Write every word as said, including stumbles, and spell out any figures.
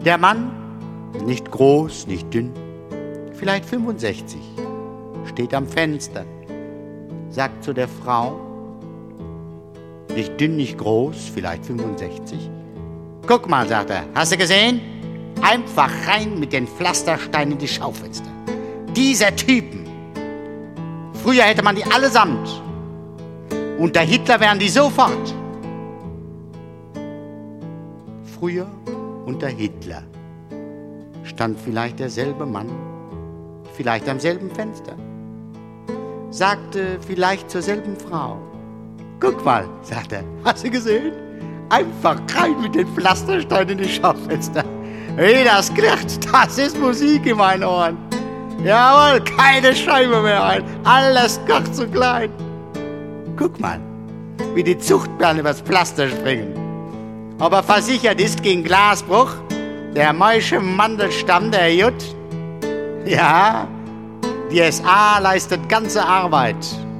Der Mann, nicht groß, nicht dünn, vielleicht fünfundsechzig, steht am Fenster, sagt zu der Frau, nicht dünn, nicht groß, vielleicht fünfundsechzig. Guck mal, sagt er, hast du gesehen? Einfach rein mit den Pflastersteinen in die Schaufenster. Diese Typen. Früher hätte man die allesamt. Unter Hitler wären die sofort. Früher unter Hitler stand vielleicht derselbe Mann, vielleicht am selben Fenster, sagte vielleicht zur selben Frau, guck mal, sagt er, hast du gesehen? Einfach rein mit den Pflastersteinen in die Schaufenster. Wie das kracht, das ist Musik in meinen Ohren. Jawohl, keine Scheibe mehr ein, alles kocht so klein. Guck mal, wie die Zuchtperlen übers Pflaster springen. Ob er versichert ist gegen Glasbruch, der Meusche Mandelstamm, der Jut. Ja, die S A leistet ganze Arbeit.